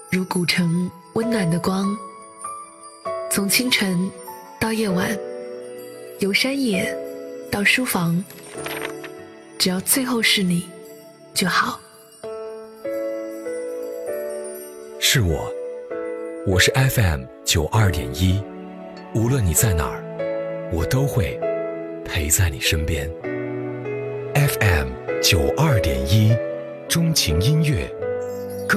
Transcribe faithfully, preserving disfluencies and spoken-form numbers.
如古城温暖的光，从清晨到夜晚，由山野到书房，只要最后是你就好。 是我，我是 F M 九二点一，无论你在哪儿，我都会陪在你身边。F M 九二点一，钟情音乐。